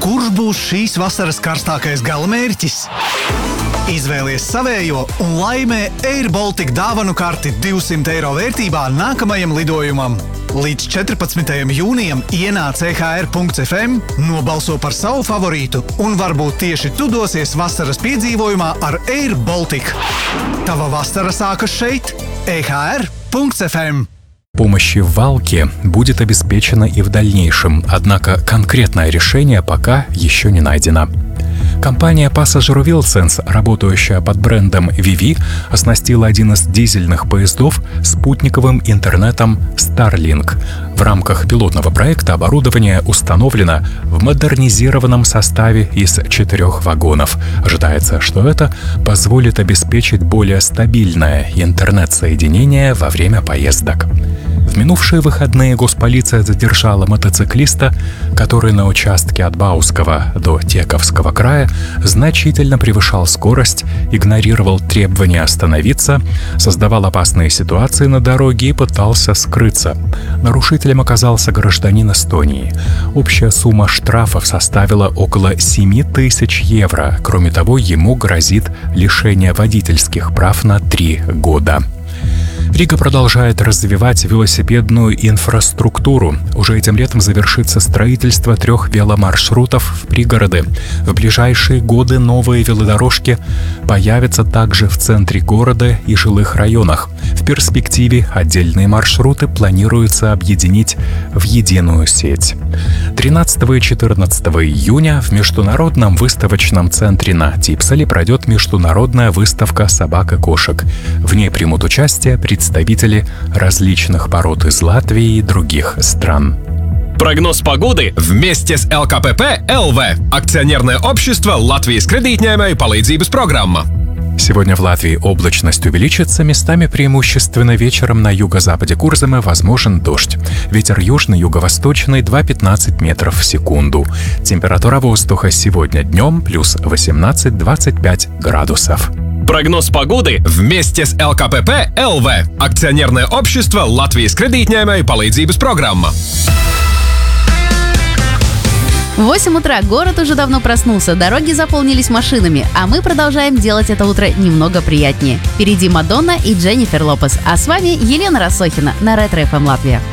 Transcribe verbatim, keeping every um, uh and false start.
Kurš būs šīs vasaras karstākais galamērķis? Izvēlies savējo un laimē Air Baltica dāvanu karti divsimt eiro vērtībā nākamajam lidojumam. Līdz četrpadsmitajam jūnijam ienāc e h r punkts f m, nobalso par savu favorītu un varbūt tieši tu dosies vasaras piedzīvojumā ar Air Baltica. Tava vasara sākas šeit, e h r punkts f m. Помощь в Валке будет обеспечена и в дальнейшем, однако конкретное решение пока еще не найдено. Компания Passagerville Sense, работающая под брендом Vivi, оснастила один из дизельных поездов спутниковым интернетом Starlink. В рамках пилотного проекта оборудование установлено в модернизированном составе из четырех вагонов. Ожидается, что это позволит обеспечить более стабильное интернет-соединение во время поездок. В минувшие выходные госполиция задержала мотоциклиста, который на участке от Баускова до Тековского края значительно превышал скорость, игнорировал требования остановиться, создавал опасные ситуации на дороге и пытался скрыться. Нарушителем оказался гражданин Эстонии. Общая сумма штрафов составила около семь тысяч евро. Кроме того, ему грозит лишение водительских прав на три года. Рига продолжает развивать велосипедную инфраструктуру. Уже этим летом завершится строительство трех веломаршрутов в пригороды. В ближайшие годы новые велодорожки появятся также в центре города и жилых районах. В перспективе отдельные маршруты планируется объединить в единую сеть. тринадцатого и четырнадцатого июня в Международном выставочном центре на Типселе пройдет международная выставка собак и кошек. В ней примут участие представители различных пород из Латвии и других стран. Прогноз погоды вместе с эл ка пэ пэ эл вэ. Акционерное общество Латвijas kredītņēmēju palīdzības программа. Сегодня в Латвии облачность увеличится, местами преимущественно вечером на юго-западе Курземы возможен дождь. Ветер южный, юго-восточный два-пятнадцать метров в секунду. Температура воздуха сегодня днем плюс восемнадцать-двадцать пять градусов. Прогноз погоды вместе с эл ка пэ пэ эл вэ. Акционерное общество Латвijas kredītņēmēju palīdzības программа. В восемь утра город уже давно проснулся, дороги заполнились машинами, а мы продолжаем делать это утро немного приятнее. Впереди Мадонна и Дженнифер Лопес, а с вами Елена Рассохина на Ретро эф эм Латвия.